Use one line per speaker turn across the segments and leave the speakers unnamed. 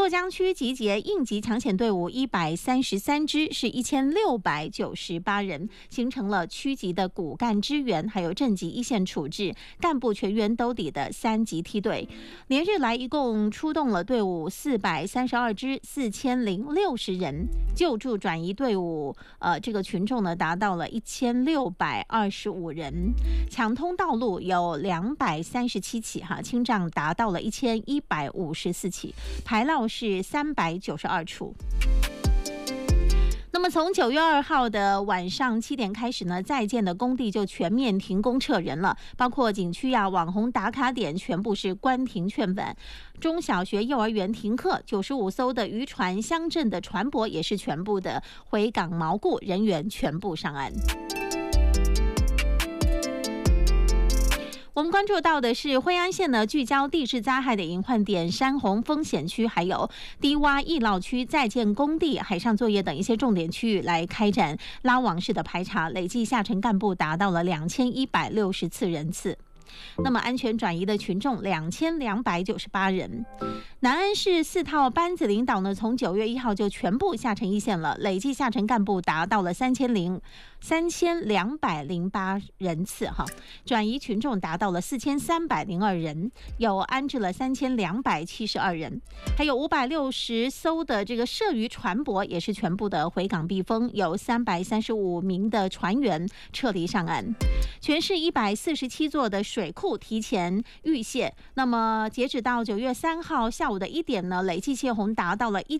洛江区集结应急抢险队伍133支，是1698人，形成了区级的骨干支援，还有镇级一线处置、干部全员兜底的3级梯队。连日来一共出动了队伍432支，4060人，救助转移队伍这个群众呢达到了1625人，抢通道路有237起清障达到了1154起，排涝是392处。那么从9月2号的晚上7点开始呢，在建的工地就全面停工撤人了，包括景区网红打卡点全部是关停劝返，中小学幼儿园停课，95艘的渔船乡镇的船舶也是全部的回港锚固，人员全部上岸。我们关注到的是惠安县呢，聚焦地质灾害的隐患点山洪风险区，还有低洼易涝区、在建工地、海上作业等一些重点区域来开展拉网式的排查，累计下沉干部达到了2160次人次。那么安全转移的群众2298人。南安市4套班子领导呢，从9月1号就全部下沉一线了，累计下沉干部达到了3208人次转移群众达到了4302人，有安置了3272人，还有560艘的这个涉渔船舶也是全部的回港避风，有335名的船员撤离上岸。全市147座的水库提前预泄，那么截止到9月3号下午的1点呢，累计泄洪达到了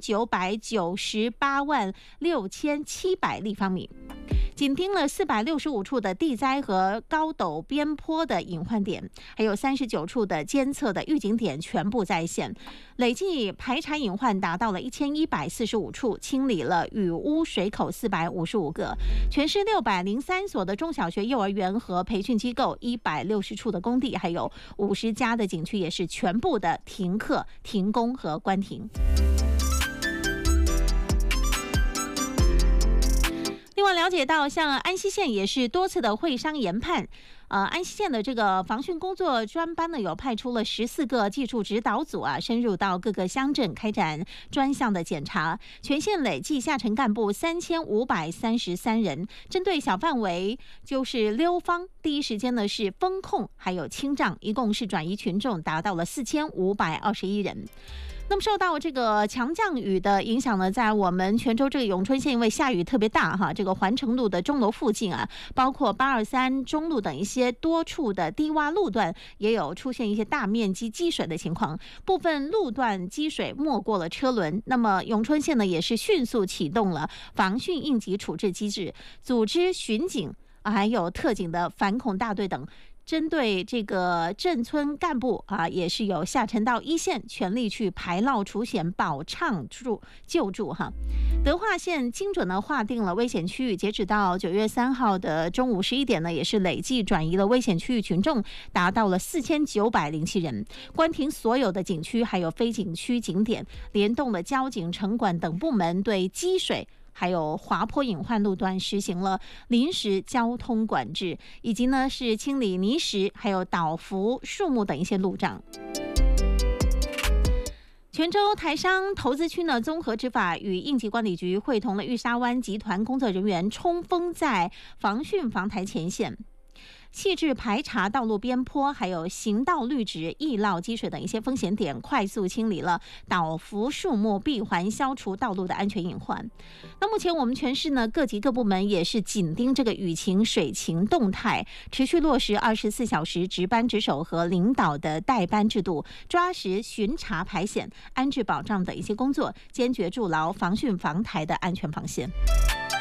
1998.67万立方米。紧盯了465处的地灾和高陡边坡的隐患点，还有39处的监测的预警点全部在线，累计排查隐患达到了1145处，清理了雨污水口455个，全市603所的中小学幼儿园和培训机构，160处的工地，还有50家的景区也是全部的停课、停工和关停。另外了解到，像安溪县也是多次的会商研判，安溪县的这个防汛工作专班呢，有派出了14个技术指导组深入到各个乡镇开展专项的检查，全县累计下沉干部3533人，针对小范围就是溜方，第一时间呢是风控还有清障，一共是转移群众达到了4521人。那么受到这个强降雨的影响呢，在我们泉州这个永春县，因为下雨特别大这个环城路的钟楼附近包括823中路等一些多处的低洼路段，也有出现一些大面积积水的情况，部分路段积水没过了车轮。那么永春县呢，也是迅速启动了防汛应急处置机制，组织巡警还有特警的反恐大队等，针对这个镇村干部也是有下沉到一线，全力去排涝除险、保畅救助德化县精准的划定了危险区域，截止到9月3号的中午11点呢，也是累计转移了危险区域群众达到了4907人，关停所有的景区还有非景区景点，联动了交警、城管等部门对积水还有滑坡隐患路段实行了临时交通管制，以及呢是清理泥石还有倒伏树木等一些路障。泉州台商投资区呢，综合执法与应急管理局会同了玉沙湾集团工作人员，冲锋在防汛防台前线，细致排查道路边坡还有行道绿植、易涝积水等一些风险点，快速清理了倒伏树木，闭环消除道路的安全隐患。那目前我们全市呢，各级各部门也是紧盯这个雨情水情动态，持续落实24小时值班值守和领导的代班制度，抓实巡查排险、安置保障的一些工作，坚决筑牢防汛防台的安全防线。